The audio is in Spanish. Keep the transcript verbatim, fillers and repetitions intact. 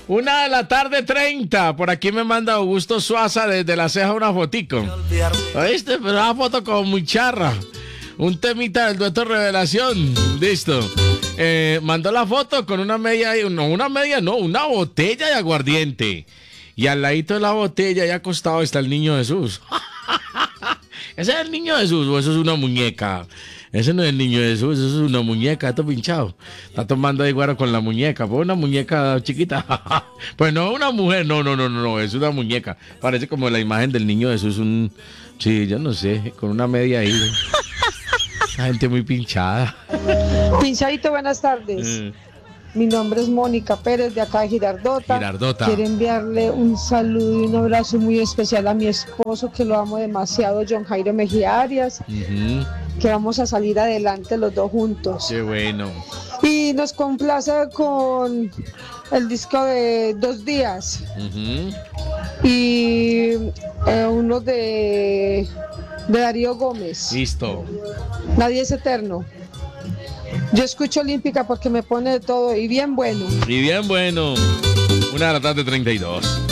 Una de la tarde treinta. Por aquí me manda Augusto Suaza desde La Ceja una fotico. ¿Oíste? Pero una foto como muy charra. Un temita del dueto Revelación. Listo. Eh, mandó la foto con una media, no, una media, no, una botella de aguardiente. Y al ladito de la botella, y acostado, está el niño Jesús. ¿Ese es el niño Jesús o eso es una muñeca? Ese no es el niño Jesús, eso es una muñeca, está pinchado. Está tomando ahí guaro con la muñeca, pues una muñeca chiquita. Pues no una mujer, no, no, no, no, es una muñeca. Parece como la imagen del niño Jesús, un, sí, yo no sé, con una media ahí. La gente muy pinchada. Pinchadito, buenas tardes. Mm. Mi nombre es Mónica Pérez, de acá de Girardota. Girardota. Quiero enviarle un saludo y un abrazo muy especial a mi esposo, que lo amo demasiado, John Jairo Mejía Arias. Uh-huh. Que vamos a salir adelante los dos juntos. Qué bueno. Y nos complace con el disco de Dos Días. Uh-huh. Y eh, uno de, de Darío Gómez. Listo. Nadie es eterno. Yo escucho Olímpica porque me pone de todo y bien bueno. Y bien bueno. Una de la tarde treinta y dos.